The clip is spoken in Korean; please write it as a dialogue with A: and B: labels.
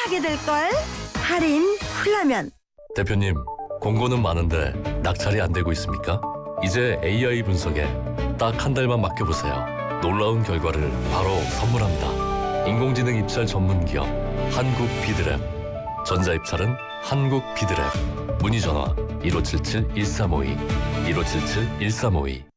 A: 하게 될걸? 할인 훌라면.
B: 대표님, 공고는 많은데 낙찰이 안 되고 있습니까? 이제 AI 분석에 딱 한 달만 맡겨보세요. 놀라운 결과를 바로 선물합니다. 인공지능 입찰 전문 기업 한국비드랩. 전자입찰은 한국비드랩. 문의전화 1577-1352 1577-1352